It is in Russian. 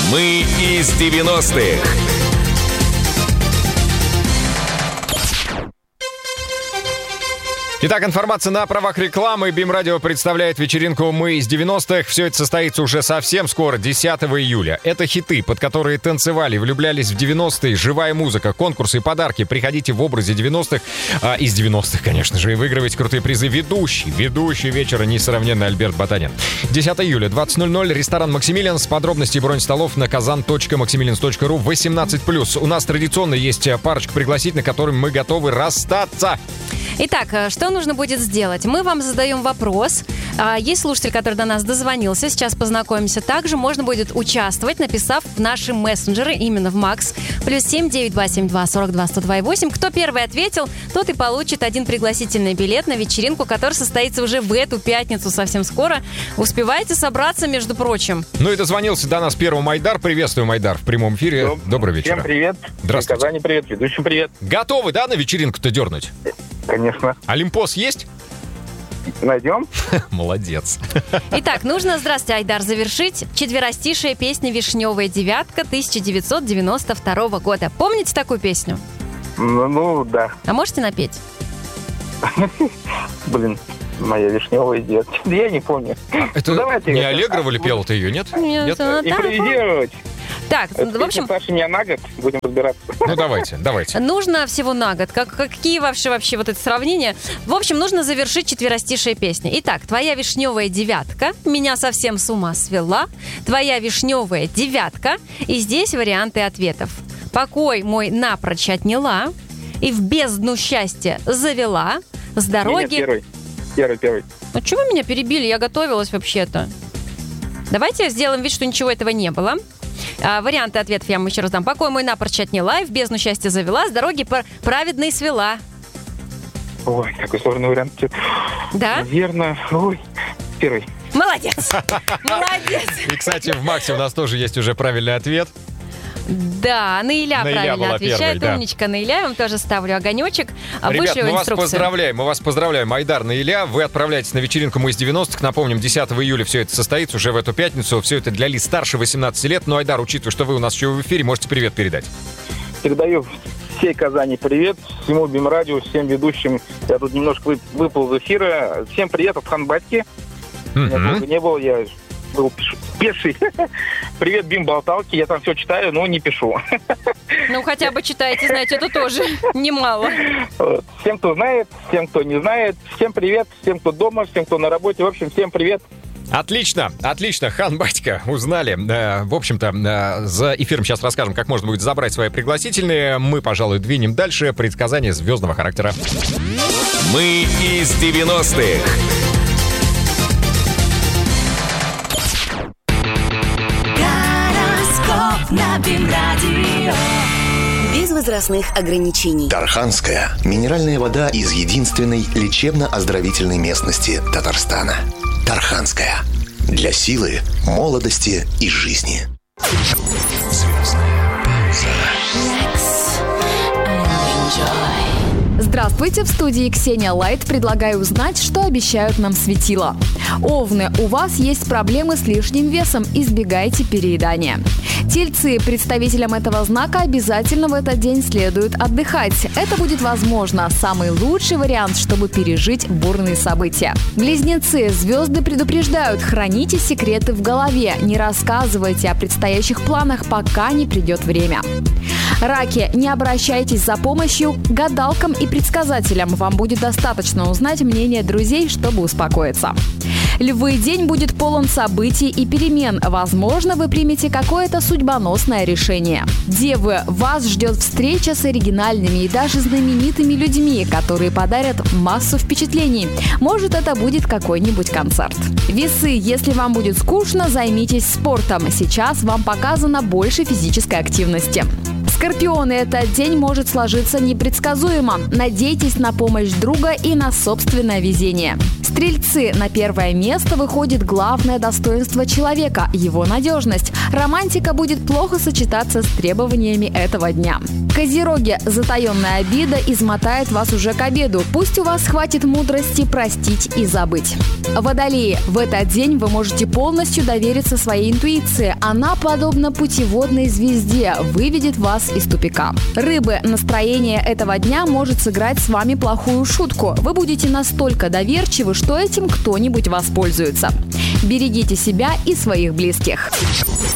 Мы из 90-х. Итак, информация на правах рекламы. БИМ Радио представляет вечеринку «Мы из 90-х». Все это состоится уже совсем скоро, 10 июля. Это хиты, под которые танцевали, влюблялись в 90-е, живая музыка, конкурсы и подарки. Приходите в образе 90-х, из 90-х, конечно же, и выигрывайте крутые призы. Ведущий вечера несравненный Альберт Батанин. 10 июля, 20:00, ресторан «Максимилианс». Подробности и бронь столов на kazan.maximilians.ru 18+. У нас традиционно есть парочка пригласительных, которым мы готовы расстаться. Итак, что нужно будет сделать? Мы вам задаем вопрос. Есть слушатель, который до нас дозвонился. Сейчас познакомимся. Также можно будет участвовать, написав в наши мессенджеры, именно в МАКС. +7 9272 42 102 8. Кто первый ответил, тот и получит один пригласительный билет на вечеринку, которая состоится уже в эту пятницу совсем скоро. Успевайте собраться, между прочим. Ну и дозвонился до нас первый Майдар. Приветствую, Майдар, в прямом эфире. Добрый вечер. Всем привет. Здравствуйте. Казани привет, ведущим привет. Готовы, да, на вечеринку-то дернуть? Конечно. Олимпос есть? Найдем. Молодец. Итак, нужно, здравствуйте, Айдар, завершить четверостишие песни «Вишневая девятка» 1992 года. Помните такую песню? Ну, да. А можете напеть? Блин, моя вишневая девятка. Я не помню. Это давайте не Аллегрова ли пела-то ее, нет? Нет. Импровизировать. Так, в общем... Старше меня на год, будем разбираться. Ну, давайте. Нужно всего на год. Какие вообще вот эти сравнения? В общем, нужно завершить четверостишие песни. Итак, твоя вишневая девятка меня совсем с ума свела. Твоя вишневая девятка. И здесь варианты ответов. Покой мой напрочь отняла. И в бездну счастья завела. С дороги... Первый. Ну, чего вы меня перебили? Я готовилась вообще-то. Давайте сделаем вид, что ничего этого не было. Варианты ответов я вам еще раз дам. Покой мой напрочь отняла, и в бездну счастья завела, с дороги праведной свела. Ой, какой сложный вариант. Да? Наверное, первый. Молодец! Молодец! И, кстати, в МАКСе у нас тоже есть уже правильный ответ. Да, Наиля правильно отвечает. Первой, Умничка Наиля, я вам тоже ставлю огонечек. Ребят, Вышлю инструкцию. мы вас поздравляем. Айдар, Наиля, вы отправляетесь на вечеринку «Мы из 90-х». Напомним, 10 июля все это состоится, уже в эту пятницу. Все это для лиц старше 18 лет. Но, Айдар, учитывая, что вы у нас еще в эфире, можете привет передать. Передаю всей Казани привет, всему БИМ Радио, всем ведущим. Я тут немножко выпал из эфира. Всем привет от Ханбатьки. Меня долго не было, я был пеший. Привет, БИМ Болталки. Я там все читаю, но не пишу. Ну, хотя бы читаете, знаете, это тоже немало. Всем, кто знает, всем, кто не знает, всем привет, всем, кто дома, всем, кто на работе. В общем, всем привет. Отлично. Хан Батька, узнали. В общем-то, за эфиром сейчас расскажем, как можно будет забрать свои пригласительные. Мы, пожалуй, двинем дальше. Предсказания звездного характера. Мы из 90-х. На БИМ Радио. Без возрастных ограничений. Тарханская минеральная вода из единственной лечебно-оздоровительной местности Татарстана. Тарханская. Для силы, молодости и жизни. Звездная пауза. Здравствуйте, в студии Ксения Лайт. Предлагаю узнать, что обещают нам светила. Овны, у вас есть проблемы с лишним весом, избегайте переедания. Тельцы, представителям этого знака обязательно в этот день следует отдыхать. Это будет, возможно, самый лучший вариант, чтобы пережить бурные события. Близнецы, звезды предупреждают, храните секреты в голове, не рассказывайте о предстоящих планах, пока не придет время. Раки, не обращайтесь за помощью к гадалкам и предсказателям. Вам будет достаточно узнать мнение друзей, чтобы успокоиться. Львы, день будет полон событий и перемен. Возможно, вы примете какое-то судьбоносное решение. Девы, вас ждет встреча с оригинальными и даже знаменитыми людьми, которые подарят массу впечатлений. Может, это будет какой-нибудь концерт. Весы, если вам будет скучно, займитесь спортом. Сейчас вам показано больше физической активности. Скорпионы, этот день может сложиться непредсказуемо. Надейтесь на помощь друга и на собственное везение. Стрельцы, на первое место выходит главное достоинство человека – его надежность. Романтика будет плохо сочетаться с требованиями этого дня. Козероги, затаенная обида измотает вас уже к обеду. Пусть у вас хватит мудрости простить и забыть. Водолеи, в этот день вы можете полностью довериться своей интуиции. Она, подобно путеводной звезде, выведет вас из тупика. Рыбы, настроение этого дня может сыграть с вами плохую шутку. Вы будете настолько доверчивы, что этим кто-нибудь воспользуется. Берегите себя и своих близких.